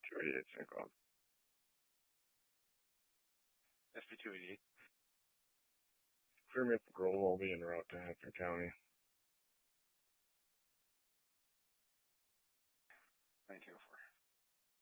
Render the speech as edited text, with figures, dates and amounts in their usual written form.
288 Syncom. SP288. Clear me up for Grove. I'll be en route to Hennepin County. Thank you.